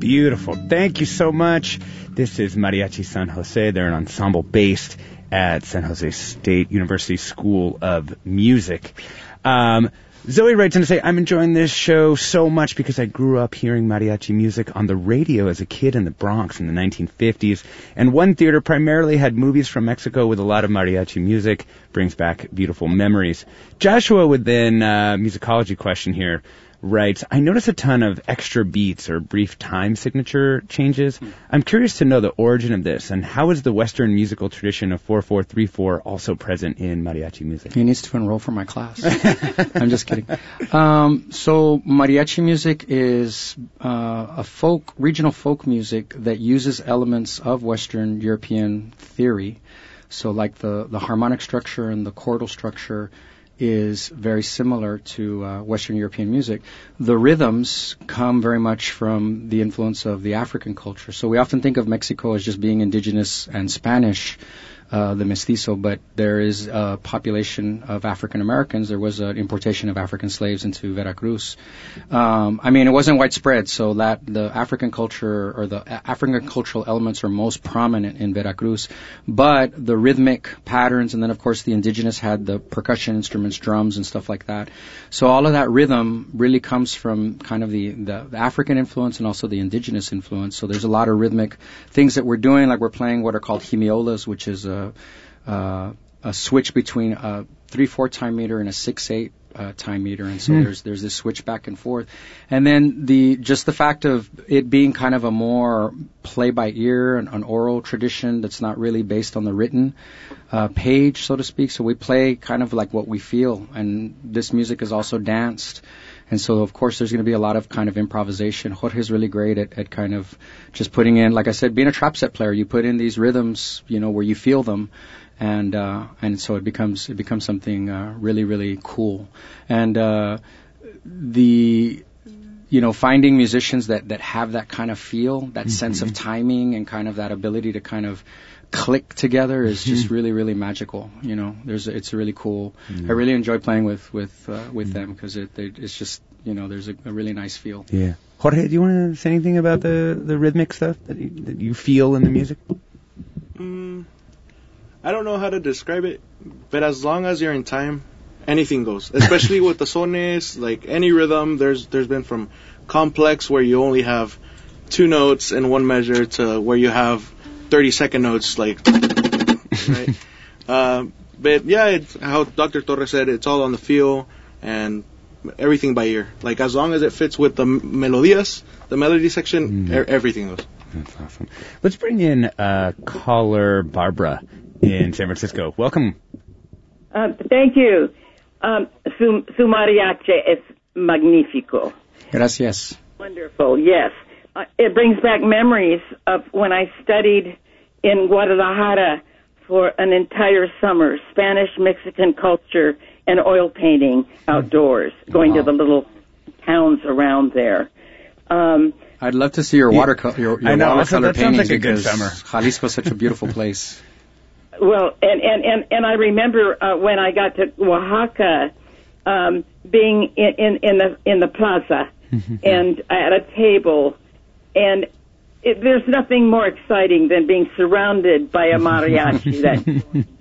beautiful. Thank you so much. This is Mariachi San Jose. They're an ensemble based at San Jose State University School of Music. Zoe writes in to say, I'm enjoying this show so much because I grew up hearing mariachi music on the radio as a kid in the Bronx in the 1950s, and one theater primarily had movies from Mexico with a lot of mariachi music. Brings back beautiful memories. Joshua with then musicology question here writes, I notice a ton of extra beats or brief time signature changes. I'm curious to know the origin of this, and how is the Western musical tradition of 4/4-3/4 also present in mariachi music? He needs to enroll for my class. I'm just kidding. So mariachi music is a regional folk music that uses elements of Western European theory. So like the harmonic structure and the chordal structure is very similar to Western European music. The rhythms come very much from the influence of the African culture. So we often think of Mexico as just being indigenous and Spanish, the mestizo, but there is a population of African Americans. There was an importation of African slaves into Veracruz. It wasn't widespread, so that the African culture or the African cultural elements are most prominent in Veracruz. But the rhythmic patterns, and then of course the indigenous had the percussion instruments, drums and stuff like that. So all of that rhythm really comes from kind of the African influence and also the indigenous influence. So there's a lot of rhythmic things that we're doing, like we're playing what are called hemiolas, which is a switch between a 3/4 time meter and a 6/8 time meter, and so there's this switch back and forth. And then the fact of it being kind of a more play by ear, an oral tradition that's not really based on the written page, so to speak. So we play kind of like what we feel, and this music is also danced. And so, of course, there's going to be a lot of kind of improvisation. Jorge's really great at kind of just putting in, like I said, being a trap set player, you put in these rhythms, where you feel them. And so it becomes something really, really cool. And finding musicians that have that kind of feel, that sense of timing and kind of that ability to kind of click together is just really, really magical. It's really cool. I really enjoy playing with them because it's just, there's a really nice feel. Yeah. Jorge, do you want to say anything about the rhythmic stuff that you feel in the music? I don't know how to describe it, but as long as you're in time, anything goes. Especially with the sones, like any rhythm, there's been from complex where you only have 2 notes in one measure to where you have 30-second notes, like, right? But yeah, it's how Dr. Torres said, it's all on the feel and everything by ear. Like, as long as it fits with the melodías, the melody section, everything goes. That's awesome. Let's bring in caller Barbara in San Francisco. Welcome. Thank you. Su mariachi es magnífico. Gracias. Wonderful, yes. It brings back memories of when I studied in Guadalajara for an entire summer, Spanish-Mexican culture and oil painting outdoors, going to the little towns around there. I'd love to see your watercolor paintings like because summer. Jalisco is such a beautiful place. Well, and I remember when I got to Oaxaca, being in the plaza and at a table, and there's nothing more exciting than being surrounded by a mariachi that